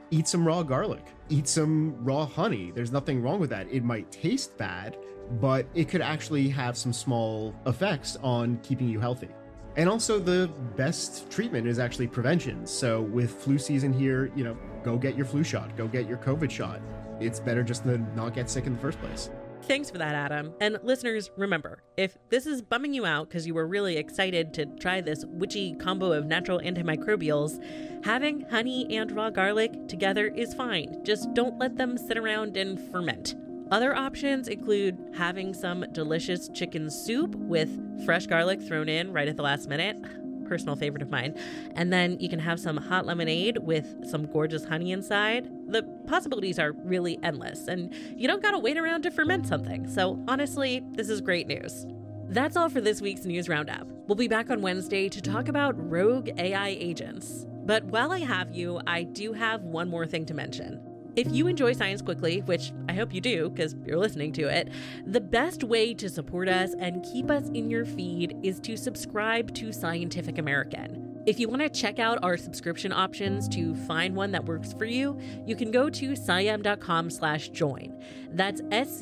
Eat some raw garlic, eat some raw honey. There's nothing wrong with that. It might taste bad, but it could actually have some small effects on keeping you healthy. And also, the best treatment is actually prevention. So with flu season here, go get your flu shot, go get your COVID shot. It's better just to not get sick in the first place. Thanks for that, Adam. And listeners, remember, if this is bumming you out because you were really excited to try this witchy combo of natural antimicrobials, having honey and raw garlic together is fine. Just don't let them sit around and ferment. Other options include having some delicious chicken soup with fresh garlic thrown in right at the last minute. Personal favorite of mine. And then you can have some hot lemonade with some gorgeous honey inside. The possibilities are really endless, and you don't gotta wait around to ferment something. So honestly, this is great news. That's all for this week's News Roundup. We'll be back on Wednesday to talk about rogue AI agents. But while I have you, I do have one more thing to mention. If you enjoy Science Quickly, which I hope you do because you're listening to it, the best way to support us and keep us in your feed is to subscribe to Scientific American. If you want to check out our subscription options to find one that works for you, you can go to SciAm.com/join. That's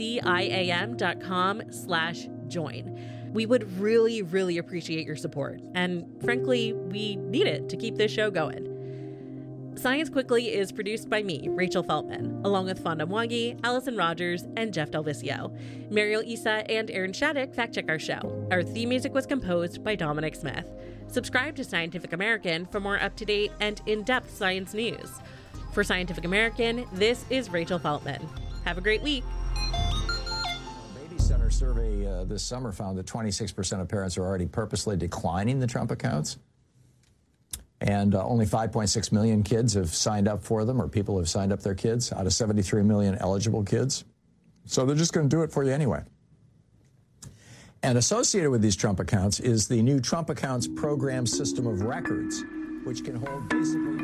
SCIAM.com/join. We would really, really appreciate your support. And frankly, we need it to keep this show going. Science Quickly is produced by me, Rachel Feltman, along with Fonda Mwangi, Allison Rogers, and Jeff Delvicio. Mariel Issa and Aaron Shattuck fact-check our show. Our theme music was composed by Dominic Smith. Subscribe to Scientific American for more up-to-date and in-depth science news. For Scientific American, this is Rachel Feltman. Have a great week. Baby Center survey this summer found that 26% of parents are already purposely declining the Trump accounts. And only 5.6 million kids have signed up for them, or people have signed up their kids out of 73 million eligible kids. So they're just going to do it for you anyway. And associated with these Trump accounts is the new Trump Accounts program system of records, which can hold basically